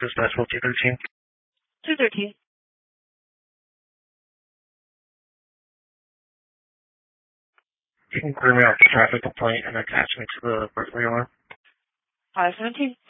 Dispatchable 213. 213. You can clear me off the traffic complaint and attach me to the burglary alarm. 517.